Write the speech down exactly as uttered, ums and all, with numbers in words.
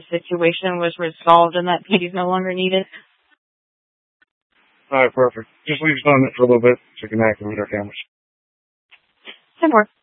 the situation was resolved and that P D's no longer needed. Alright, perfect. Just leave us on it for a little bit so we can activate our cameras. ten more.